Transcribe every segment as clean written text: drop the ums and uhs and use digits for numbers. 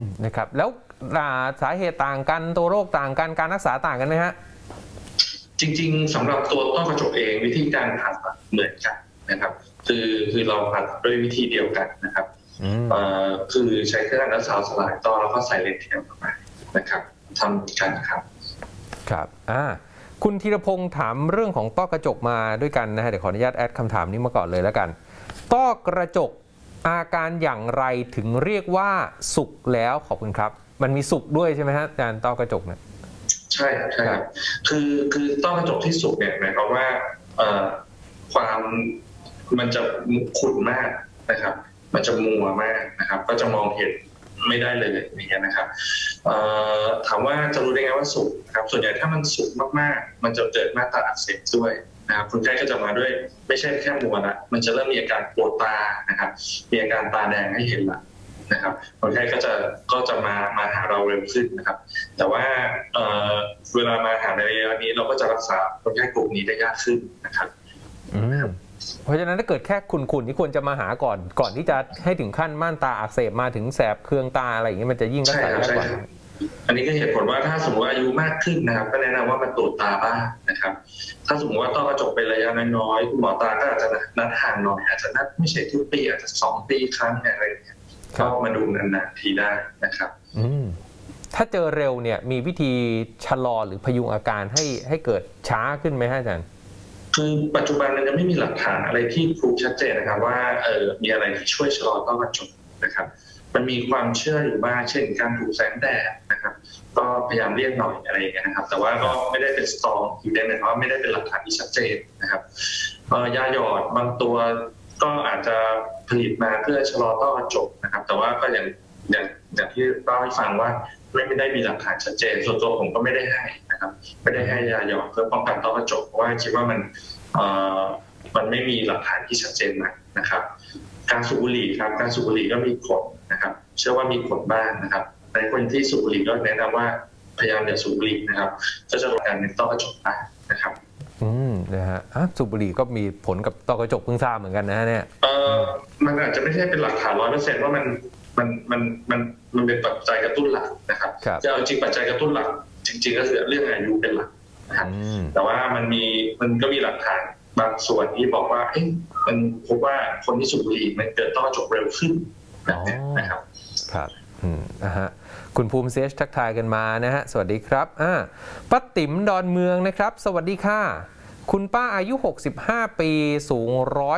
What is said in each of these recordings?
นะครับแล้วสาเหตุต่างกันตัวโรคต่างกันการรักษาต่างกันไหมฮะจริงๆสำหรับตัวต้อกระจกเองวิธีการผ่าตัดเหมือนกันนะครับคือเราผ่าตัดด้วยวิธีเดียวกันนะครับคือใช้เครื่องอัลตราซาวด์สลายต้อแล้วก็ใส่เลนส์เทียมเข้าไปนะครับทำกันนะครับครับคุณธีรพงศ์ถามเรื่องของต้อกระจกมาด้วยกันนะฮะเดี๋ยวขออนุญาตแอดคำถามนี้มาก่อนเลยแล้วกันต้อกระจกอาการอย่างไรถึงเรียกว่าสุกแล้วขอบคุณครับมันมีสุกด้วยใช่ไหมฮะอาจารย์ต้อกระจกเนี่ยใช่ครับใช่ครับคือต้อกระจกที่สุกเนี่ยหมายความว่าความมันจะขุ่นมากนะครับมันจะมัวมากนะครับก็จะมองเห็นไม่ได้เลยอย่างเงี้ยนะครับถามว่าจะรู้ได้ไงว่าสุกนะครับส่วนใหญ่ถ้ามันสุกมากๆมันจะเกิดม่านตาอักเสบด้วยนะครับคนไข้ก็จะมาด้วยไม่ใช่แค่มัวละมันจะเริ่มมีอาการปวดตานะครับมีอาการตาแดงให้เห็นละนะครับคนไข้ก็จะมาหาเราเร็วขึ้นนะครับแต่ว่าเวลามาหาในระยะนี้เราก็จะรักษาคนไข้กลุ่มนี้ได้ยากขึ้นนะครับเพราะฉะนั้นถ้าเกิดแค่ขุ่นๆที่ควรจะมาหาก่อนที่จะให้ถึงขั้นม่านตาอักเสบมาถึงแสบเคืองตาอะไรอย่างเงี้ยมันจะยิ่งรักษายากกว่าอันนี้ก็เหตุผลว่าถ้าสมมติอายุมากขึ้นนะครับก็แนะนำว่ามาตรวจตาบ้างนะครับถ้าสมมติว่าต้อกระจกเป็นระยะน้อยๆคุณหมอตาก็อาจจะนัดห่างหน่อยอาจจะนัดไม่ใช่ทุกปีอาจจะ2 ปีครั้งอะไรอย่างเงี้ยก็มาดูนานๆทีได้นะครับถ้าเจอเร็วเนี่ยมีวิธีชะลอหรือพยุงอาการให้เกิดช้าขึ้นไหมฮะอาจารย์คือปัจจุบันมันยังไม่มีหลักฐานอะไรที่พรูฟชัดเจนนะครับว่ามีอะไรที่ช่วยชะลอต้อกระจกนะครับมันมีความเชื่ออยู่บ้างเช่นการถูกแสงแดดนะครับก็พยายามเลี่ยงหน่อยอะไรอย่างเงี้ยนะครับแต่ว่าก็ไม่ได้เป็นสตรองอีเวนต์เพราะไม่ได้เป็นหลักฐานที่ชัดเจนนะครับยาหยอดบางตัวก็อาจจะผลิตมาเพื่อชะลอต้อกระจกนะครับแต่ว่าก็อย่างที่เล่าให้ฟังว่าไม่ได้มีหลักฐานชัดเจนส่วนตัวผมก็ไม่ได้ให้นะครับไม่ได้ให้ยาหยอดเพื่อป้องกันต้อกระจกเพราะว่าคิดว่ามันไม่มีหลักฐานที่ชัดเจนนะครับการสูบบุหรี่ครับการสูบบุหรี่ก็มีผลนะครับเชื่อว่ามีผลบ้างนะครับในคนที่สูบบุหรี่ก็แนะนำว่าพยายามอย่าสูบบุหรี่นะครับก็จะลดการเป็นต้อกระจกได้นะครับนะฮะสูบบุหรี่ก็มีผลกับต้อกระจกเพิ่งทราบเหมือนกันนะเนี่ยมันอาจจะไม่ใช่เป็นหลักฐาน100%ว่ามันเป็นปัจจัยกระตุ้นหลักนะครับจะเอาจริงปัจจัยกระตุ้นหลักจริงๆก็คือเรื่องอายุเป็นหลักนะครับแต่ว่ามันก็มีหลักฐานบางส่วนที่บอกว่ามันพบว่าคนที่สูบบุหรี่มันเกิดต้อกระจกเร็วขึ้นนะครับครับนะฮะคุณภูมิเซชทักทายกันมานะฮะสวัสดีครับป้าติ๋มดอนเมืองนะครับสวัสดีค่ะคุณป้าอายุ65ปีสูง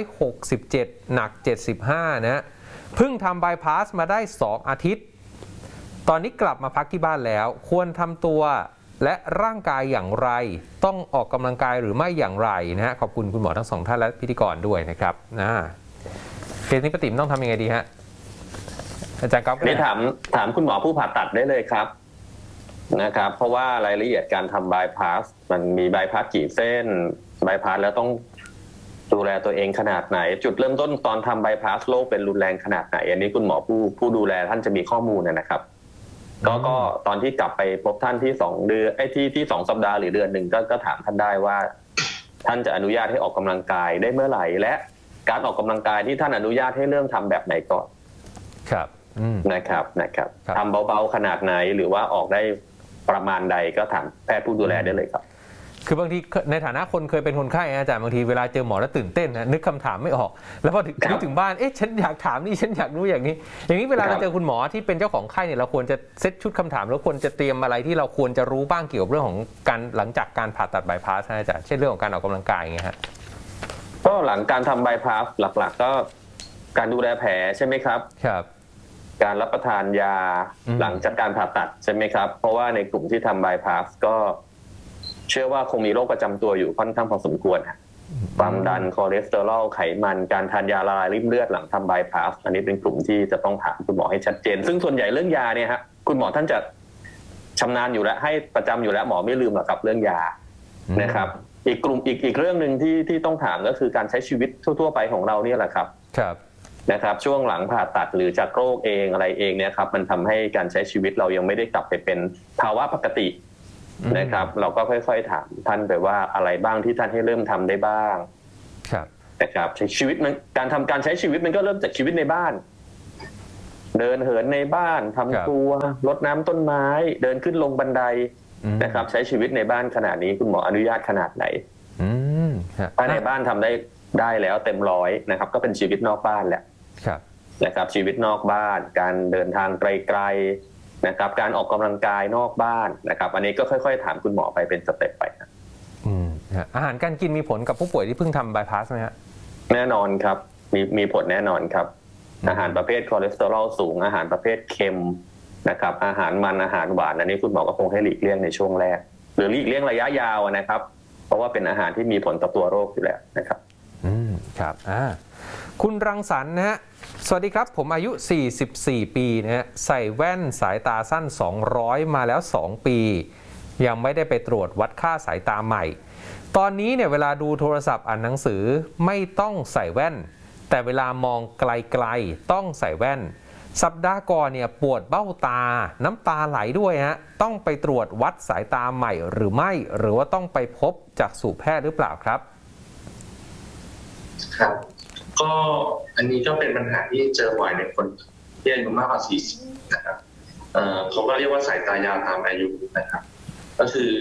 167หนัก75นะเพิ่งทำบายพาสมาได้2 อาทิตย์ตอนนี้กลับมาพักที่บ้านแล้วควรทำตัวและร่างกายอย่างไรต้องออกกำลังกายหรือไม่อย่างไรนะฮะขอบคุณคุณหมอทั้ง2 ท่านและพิธีกรด้วยนะครับเคสนี้ป้าติ๋มต้องทำยังไงดีฮะอาจารย์ก๊อฟนี่ถามคุณหมอผู้ผ่าตัดได้เลยครับนะครับเพราะว่ารายละเอียดการทำบายพาสมันมีบายพาสกี่เส้นบายพาสแล้วต้องดูแลตัวเองขนาดไหนจุดเริ่มต้นตอนทำบายพาสโรคเป็นรุนแรงขนาดไหนอันนี้คุณหมอผู้ดูแลท่านจะมีข้อมูลนะครับก็ตอนที่กลับไปพบท่านที่2 เดือนที่2 สัปดาห์หรือเดือนหนึ่งก็ถามท่านได้ว่าท่านจะอนุญาตให้ออกกำลังกายได้เมื่อไหร่และการออกกำลังกายที่ท่านอนุญาตให้เริ่มทำแบบไหนก่อนครับนะครับทำเบาๆขนาดไหนหรือว่าออกได้ประมาณใดก็ถามแพทย์ผู้ดูแลได้เลยครับคือบางทีในฐานะคนเคยเป็นคนไข้อาจารย์บางทีเวลาเจอหมอแล้วตื่นเต้นนะนึกคำถามไม่ออกแล้วพอนึกถึงบ้านฉันอยากถามนี่ฉันอยากรู้อย่างนี้เวลาเราเจอคุณหมอที่เป็นเจ้าของไข้เนี่ยเราควรจะเซตชุดคำถามแล้วควรจะเตรียมอะไรที่เราควรจะรู้บ้างเกี่ยวกับเรื่องของการหลังจากการผ่าตัดบายพาสอาจารย์เช่นเรื่องของการออกกำลังกายอย่างเงี้ยฮะก็หลังการทำบายพาสหลักๆก็การดูแลแผลใช่ไหมครับครับการรับประทานยาหลังจากการผ่าตัดใช่ไหมครับเพราะว่าในกลุ่มที่ทำบายพาสก็เชื่อว่าคงมีโรคประจำตัวอยู่ค่อนข้างพอสมควรความดันคอเลสเตอรอลไขมันการทานยาละลายริ่มเลือดหลังทำบายพาสอันนี้เป็นกลุ่มที่จะต้องถามคุณหมอให้ชัดเจนซึ่งส่วนใหญ่เรื่องยาเนี่ยฮะคุณหมอท่านจะชำนาญอยู่แล้วให้ประจำอยู่แล้วหมอไม่ลืมหรอกครับเรื่องยานะครับอีกเรื่องหนึ่งที่ต้องถามก็คือการใช้ชีวิตทั่วๆไปของเราเนี่ยแหละครับนะครับช่วงหลังผ่าตัดหรือจากโรคเองอะไรเองเนี่ยครับมันทำให้การใช้ชีวิตเรายังไม่ได้กลับไปเป็นภาวะปกตินะครับเราก็ค่อยๆถามท่านไปว่าอะไรบ้างที่ท่านให้เริ่มทำได้บ้างนะครับใช้ชีวิตมันการใช้ชีวิตมันก็เริ่มจากชีวิตในบ้านเดินเหินในบ้านทำครัวรดน้ำต้นไม้เดินขึ้นลงบันไดนะครับใช้ชีวิตในบ้านขนาดนี้คุณหมออนุญาตขนาดไหนถ้าในบ้านทำได้แล้วเต็มร้อยนะครับก็เป็นชีวิตนอกบ้านแหละนะครับชีวิตนอกบ้านการเดินทางไกลๆนะครับการออกกำลังกายนอกบ้านนะครับอันนี้ก็ค่อยๆถามคุณหมอไปเป็นสเต็ปไปนะอาหารการกินมีผลกับผู้ป่วยที่เพิ่งทำบายพาสไหมครับแน่นอนครับมีผลแน่นอนครับอาหารประเภทคอเลสเตอรอลสูงอาหารประเภทเค็มนะครับอาหารมันอาหารหวานอันนี้คุณหมอก็คงให้หลีกเลี่ยงในช่วงแรกหรือหลีกเลี่ยงระยะยาวนะครับเพราะว่าเป็นอาหารที่มีผลต่อตัวโรคอยู่แล้วนะครับครับคุณรังสรรค์นะฮะสวัสดีครับผมอายุ44ปีนะฮะใส่แว่นสายตาสั้น200มาแล้ว2ปียังไม่ได้ไปตรวจวัดค่าสายตาใหม่ตอนนี้เนี่ยเวลาดูโทรศัพท์อ่านหนังสือไม่ต้องใส่แว่นแต่เวลามองไกลๆต้องใส่แว่นสัปดาห์ก่อนเนี่ยปวดเบ้าตาน้ำตาไหลด้วยฮะต้องไปตรวจวัดสายตาใหม่หรือไม่หรือว่าต้องไปพบจักษุแพทย์หรือเปล่าครับครับก็อันนี้ก็เป็นปัญหาที่เจอบ่อยในคนที่อายุมากกว่า40นะครับเขาก็เรียกว่าสายตายาวตามอายุนะครับก็คือ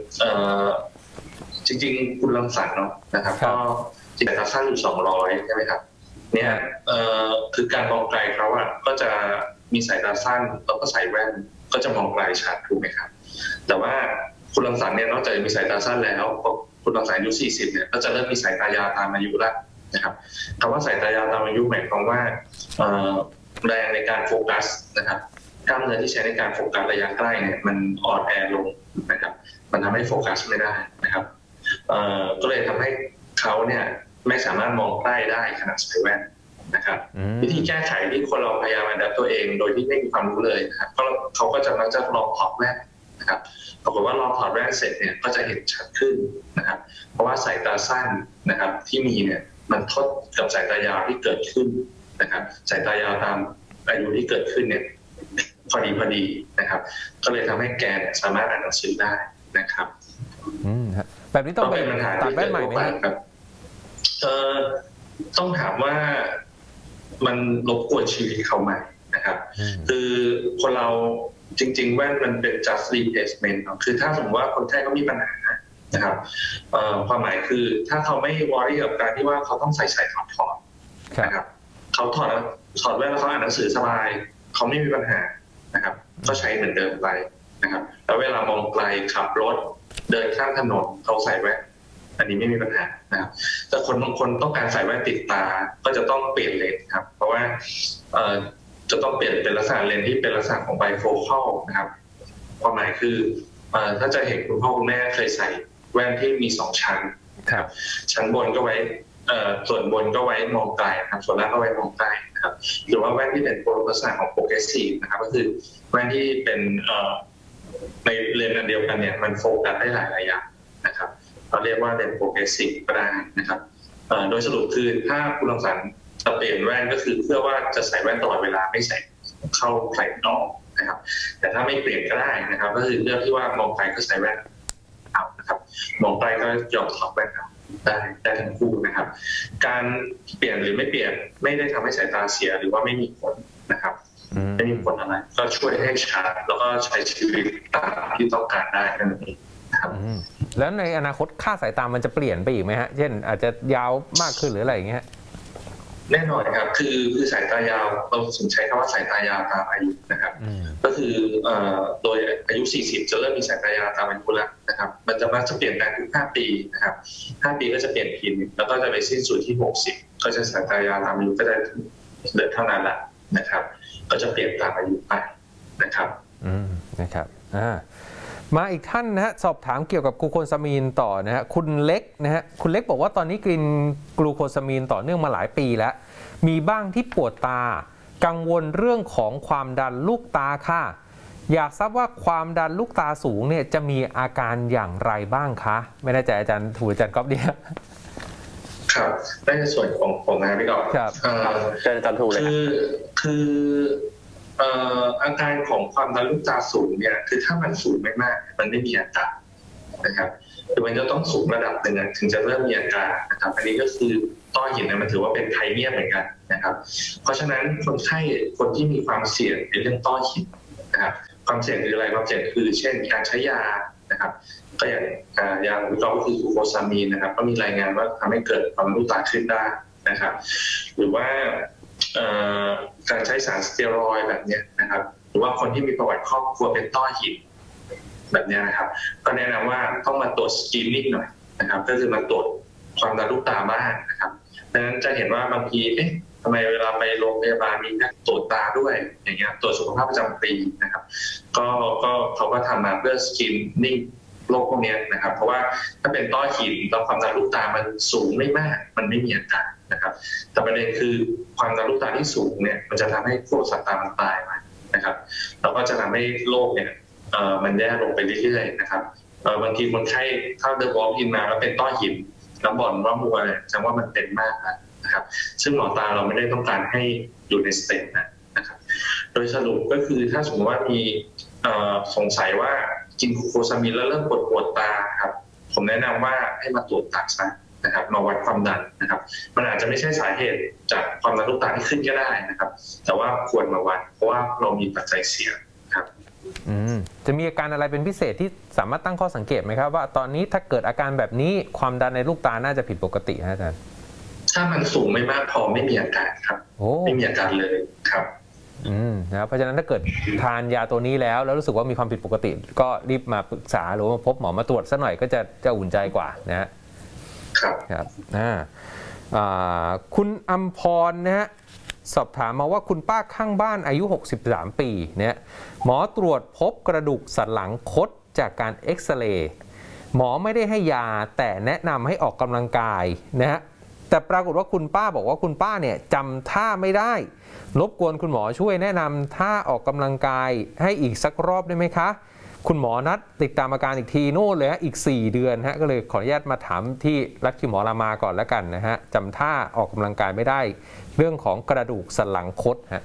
จริงๆคุณรังสรรค์เนาะนะครับก็สายตาสั้นอยู่200ใช่ไหมครับเนี่ยคือการมองไกลเขาอ่ะก็จะมีสายตาสั้นแล้วก็ใส่แว่นก็จะมองไกลชัดถูกไหมครับแต่ว่าคุณรังสรรค์เนี่ยนอกจากจะมีสายตาสั้นแล้วคุณรังสรรค์อายุ40เนี่ยก็จะเริ่มมีสายตายาวตามอายุแล้วนะครับคำว่าสายตายาวตามอายุหมายความว่าแรงในการโฟกัสนะครับกล้ามเนื้อที่ใช้ในการโฟกัสระยะใกล้เนี่ยมันอ่อนแอลงนะครับมันทำให้โฟกัสไม่ได้นะครับก็เลยทำให้เขาเนี่ยไม่สามารถมองใกล้ได้ขณะใส่แว่นนะครับวิธีแก้ไขที่คนเราพยายามอัดแอปตัวเองโดยที่ไม่มีความรู้เลยนะครับเขาก็จะมักจะลองถอดแว่นนะครับปรากฏว่าลองถอดแว่นเสร็จเนี่ยก็จะเห็นชัดขึ้นนะครับเพราะว่าสายตาสั้นนะครับที่มีเนี่ยมันทดกับสายตายาวที่เกิดขึ้นนะครับสายตายาวตามอายุที่เกิดขึ้นเนี่ยพอดีนะครับก็เลยทำให้แกสามารถอ่านหนังสือได้นะครับแบบนี้ต้องไปตัดแว่นใหม่ไหมครับต้องถามว่ามันรบกวนชีวิตเขาไหมนะครับคือคนเราจริงๆแว่นมันเป็น just replacement คือถ้าสมมติว่าคนไข้เขามีปัญหานะครับความหมายคือถ้าเขาไม่วอรี่กับการที่ว่าเขาต้องใส่ถอดนะครับเขาถอดแว่นแล้วเขาอ่านหนังสือสบายเขาไม่มีปัญหานะครับก็ใช้เหมือนเดิมไปนะครับแล้วเวลามองไกลขับรถเดินข้ามถนนเขาใส่แว่นอันนี้ไม่มีปัญหานะครับแต่คนบางคนต้องการใส่แว่นติดตาก็จะต้องเปลี่ยนเลนส์ครับเพราะว่าจะต้องเปลี่ยนเป็นลักษณะเลนส์ที่เป็นลักษณะของไบโฟคัลนะครับความหมายคือถ้าจะเห็นคุณพ่อคุณแม่เคยใส่แว่นที่มี2ชั้นครับชั้นบนก็ไว้ส่วนบนก็ไว้มองไกลครับส่วนล่างก็ไว้มองใกล้นะครับหรือว่าแว่นที่เป็นลักษณะของโปรเกรสซีฟนะครับก็คือแว่นที่เป็นในเลนส์อันเดียวกันเนี่ยมันโฟกัสได้หลายระยะนะครับเราเรียกว่าเลนส์โปรเกรสซีฟก็ได้นะครับโดยสรุปคือถ้าคุณรังสรรค์จะเปลี่ยนแว่นก็คือเพื่อว่าจะใส่แว่นตลอดเวลาไม่ใส่เข้าใส่ออกนะครับแต่ถ้าไม่เปลี่ยนก็ได้นะครับก็คือเลือกที่ว่ามองไกลก็ใส่แว่นเอานะครับมองไกลก็ยอมถอดแว่นเอาได้ทั้งคู่นะครับการเปลี่ยนหรือไม่เปลี่ยนไม่ได้ทำให้สายตาเสียหรือว่าไม่มีผลนะครับไม่มีผลอะไรก็ช่วยให้ชัดแล้วก็ใช้ชีวิตตามที่ต้องการได้นั่นเองครับแล้วในอนาคตค่าสายตามันจะเปลี่ยนไปอีกไหมฮะเช่นอาจจะยาวมากขึ้นหรืออะไรอย่างเงี้ยแน่นอนครับคือสายตายาวเราถึงใช้คำว่าสายตายาวตามอายุนะครับก็คือโดยอายุ40จะเริ่มมีสายตายาวตามอายุแล้วนะครับมันจะมักจะเปลี่ยนแปลงทุก5 ปีนะครับ5 ปีก็จะเปลี่ยนทีนึงแล้วก็จะไปสิ้นสุดที่60ก็จะสายตายาวตามอายุก็จะเหลือเท่านั้นแหละนะครับก็จะเปลี่ยนตามอายุไปนะครับนะครับมาอีกท่านนะฮะสอบถามเกี่ยวกับกลูโคซามีนต่อนะฮะคุณเล็กนะฮะคุณเล็กบอกว่าตอนนี้กินกลูโคซามีนต่อเนื่องมาหลายปีแล้วมีบ้างที่ปวดตากังวลเรื่องของความดันลูกตาค่ะอยากทราบว่าความดันลูกตาสูงเนี่ยจะมีอาการอย่างไรบ้างคะไม่แน่ใจอาจารย์ถูอาจารย์ก๊อฟดีครับในส่วนของผมนะพี่ก๊อฟครับอาจารย์ถูเลยคืออาการของความดันลูกตาสูงเนี่ยคือถ้ามันสูงไม่มากมันไม่มีอาการนะครับคือมันจะต้องสูงระดับหนึ่งถึงจะเริ่มมีอาการนะครับอันนี้ก็คือต้อหินมันถือว่าเป็นไพเนียเหมือนกันนะครับเพราะฉะนั้นคนไข้คนที่มีความเสี่ยงในเรื่องต้อหินนะครับความเสี่ยงคืออะไรความเสี่ยงคือเช่นการใช้ยานะครับก็อย่างยาของพี่ก้องก็คือกลูโคซามีนนะครับก็มีรายงานว่าทำให้เกิดความรู้ตาขึ้นได้นะครับหรือว่าการใช้สารสเตียรอยด์แบบนี้นะครับหรือว่าคนที่มีประวัติครอบครัวเป็นต้อหินแบบนี้นะครับก็แนะนำว่าต้องมาตรวจสกรีนนิ่งหน่อยนะครับก็คือมาตรวจความดันลูกตาบ้างนะครับดังนั้นจะเห็นว่าบางทีทำไมเวลาไปโรงพยาบาลมีนักตรวจตาด้วยอย่างเงี้ยตรวจสุขภาพประจำปีนะครับก็เขาก็ทำมาเพื่อสกรีนนิ่งโรคพวกนี้นะครับเพราะว่าถ้าเป็นต้อหินแล้วความดันลูกตามันสูงไม่มากมันไม่มีอาการนะครับแต่ประเด็นคือความดันลูกตาที่สูงเนี่ยมันจะทำให้พวกสัตว์ตามันตายไปนะครับแล้วก็จะทำให้โรคเนี่ยมันแย่ลงไปเรื่อยๆนะครับบางทีคนไข้ถ้าเดินวอล์กอินมาแล้วเป็นต้อหินแล้วบ่นว่ามัวเนี่ยแสดงว่ามันเป็นมากนะครับซึ่งหมอตาเราไม่ได้ต้องการให้อยู่ในสเตจนะครับโดยสรุปก็คือถ้าสมมติว่ามีสงสัยว่ากินกลูโคซามีนแล้วเริ่มปวดตาครับผมแนะนำว่าให้มาตรวจตาซะนะครับมาวัดความดันนะครับมันอาจจะไม่ใช่สาเหตุจากความดันลูกตาที่ขึ้นก็ได้นะครับแต่ว่าควรมาวัดเพราะว่าเรามีปัจจัยเสี่ยงครับจะมีอาการอะไรเป็นพิเศษที่สามารถตั้งข้อสังเกตไหมครับว่าตอนนี้ถ้าเกิดอาการแบบนี้ความดันในลูกตาน่าจะผิดปกตินะอาจารย์ถ้ามันสูงไม่มากพอไม่มีอาการครับไม่มีอาการเลยครับนะครับเพราะฉะนั้นถ้าเกิดทานยาตัวนี้แล้วรู้สึกว่ามีความผิดปกติก็รีบมาปรึกษาหรือมาพบหมอมาตรวจซะหน่อยก็จะอุ่นใจกว่านะฮะครับคุณอัมพรนะฮะสอบถามมาว่าคุณป้าข้างบ้านอายุ63ปีเนี่ยหมอตรวจพบกระดูกสันหลังคดจากการเอ็กซเรย์หมอไม่ได้ให้ยาแต่แนะนำให้ออกกำลังกายนะฮะแต่ปรากฏว่าคุณป้าบอกว่าคุณป้าเนี่ยจำท่าไม่ได้รบกวนคุณหมอช่วยแนะนำท่าออกกำลังกายให้อีกสักรอบได้ไหมคะคุณหมอนัดติดตามอาการอีกทีโน่นเลยฮะอีก4เดือนฮะก็เลยขออนุญาตมาถามที่รักคิวหมอรามาก่อนแล้วกันนะฮะจำท่าออกกำลังกายไม่ได้เรื่องของกระดูกสันหลังคดฮะ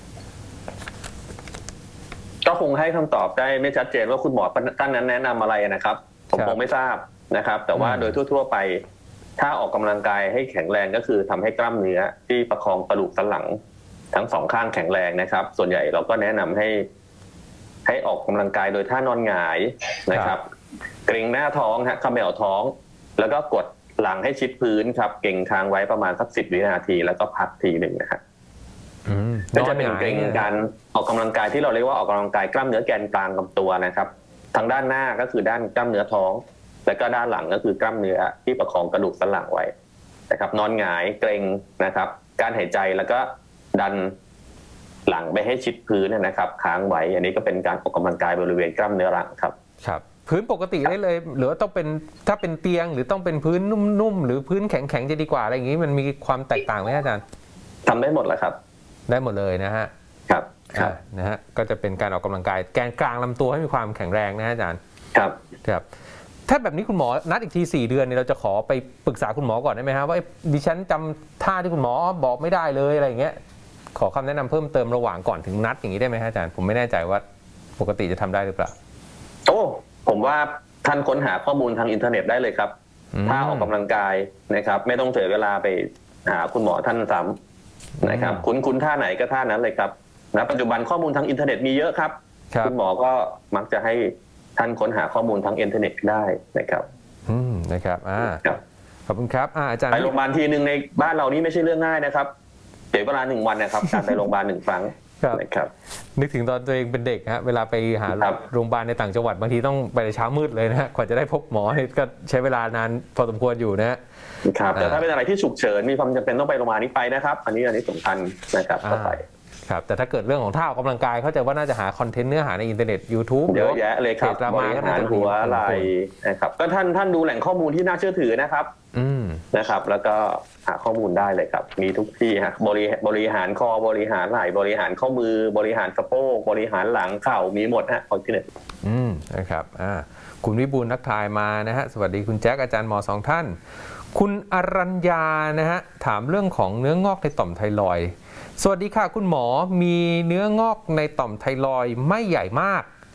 ก็คงให้คำตอบได้ไม่ชัดเจนว่าคุณหมอท่านนั้นแนะนำอะไรนะครับผมคงไม่ทราบนะครับแต่ว่าโดยทั่วๆไปถ้าออกกำลังกายให้แข็งแรงก็คือทำให้กล้ามเนื้อที่ประคองกระดูกสันหลังทั้งสองข้างแข็งแรงนะครับส่วนใหญ่เราก็แนะนำให้ออกกำลังกายโดยท่านอนหงายนะครับเกร็งหน้าท้องฮะเขม่าท้องแล้วก็กดหลังให้ชิดพื้นครับเก่งค้างไว้ประมาณสัก10 วินาทีแล้วก็พักทีหนึ่งนะครับก็จะเป็นเกร็งการออกกำลังกายที่เราเรียกว่าออกกำลังกายกล้ามเนื้อแกนกลางลำตัวนะครับทางด้านหน้าก็คือด้านกล้ามเนื้อท้องแล้วก็ด้านหลังก็คือกล้ามเนื้อที่ประคองกระดูกสันหลังไว้นะครับนอนหงายเกร็งนะครับการหายใจแล้วก็ดันหลังไปให้ชิดพื้นนะครับค้างไว้อันนี้ก็เป็นการออกกำลังกายบริเวณกล้ามเนื้อหลังครับครับพื้นปกติได้เลยหรือว่าต้องเป็นถ้าเป็นเตียงหรือต้องเป็นพื้นนุ่มๆหรือพื้นแข็งๆจะดีกว่าอะไรอย่างนี้มันมีความแตกต่างไหมอาจารย์ทำได้หมดแหละครับได้หมดเลยนะฮะครับนะฮะก็จะเป็นการออกกำลังกายแกนกลางลำตัวให้มีความแข็งแรงนะอาจารย์ครับครับถ้าแบบนี้คุณหมอนัดอีกที4 เดือนเนี่ยเราจะขอไปปรึกษาคุณหมอก่อนได้ไหมครับว่าดิฉันจำท่าที่คุณหมอบอกไม่ได้เลยอะไรอย่างเงี้ยขอคำแนะนำเพิ่มเติมระหว่างก่อนถึงนัดอย่างนี้ได้ไหมอาจารย์ผมไม่แน่ใจว่าปกติจะทำได้หรือเปล่าผมว่าท่านค้นหาข้อมูลทางอินเทอร์เน็ตได้เลยครับท่าออกกำลังกายนะครับไม่ต้องเสียเวลาไปหาคุณหมอท่านซ้ำนะครับคุ้นท่าไหนก็ท่านั้นเลยครับณปัจจุบันข้อมูลทางอินเทอร์เน็ตมีเยอะครับคุณหมอก็มักจะให้ท่านค้นหาข้อมูลทางอินเทอร์เน็ตได้นะครับนะครับขอบคุณครับอาจารย์ไปโรงพยาบาลทีนึงในบ้านเรานี่ไม่ใช่เรื่องง่ายนะครับเสียเวลา1 วันนะครับการไปโรงพยาบาล1 ครั้งนะครับนึกถึงตอนตัวเองเป็นเด็กฮะเวลาไปหาโรงพยาบาลในต่างจังหวัดบางทีต้องไปเช้ามืดเลยนะกว่าจะได้พบหมอก็ใช้เวลานานพอสมควรอยู่นะครับแต่ถ้าเป็นอะไรที่ฉุกเฉินมีความจำเป็นต้องไปโรงพยาบาลนี้ไปนะครับอันนี้สำคัญนะครับก็ไปครับแต่ถ้าเกิดเรื่องของท่าออกกำลังกายเข้าใจว่าน่าจะหาคอนเทนต์เนื้อหาในอินเทอร์เน็ต YouTube เยอะแยะเลยครับบริหารหัวไหล่นะครับก็ท่านดูแหล่งข้อมูลที่น่าเชื่อถือนะครับนะครับแล้วก็หาข้อมูลได้เลยครับมีทุกที่ฮะบริหารคอบริหารไหล่บริหารข้อมือบริหารสะโพกบริหารหลังเข่ามีหมดฮะคอนเทนต์นะครับคุณวิบูลย์ทักทายมานะฮะสวัสดีคุณแจ็คอาจารย์หมอ2 ท่านคุณอรัญญานะฮะถามเรื่องของเนื้องอกในต่อมไทรอยด์สวัสดีค่ะคุณหมอมีเนื้องอกในต่อมไทรอยด์ไม่ใหญ่มาก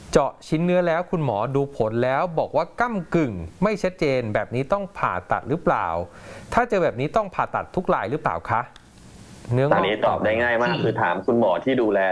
เจาะชิ้นเนื้อแล้วคุณหมอดูผลแล้วบอกว่าก้ำกึ่งไม่ชัดเจนแบบนี้ต้องผ่าตัดหรือเปล่าถ้าเจอแบบนี้ต้องผ่าตัดทุกรายหรือเปล่าคะเนื้องอกอันนี้ตอบได้ง่ายมากคือถามคุณหมอที่ดูแล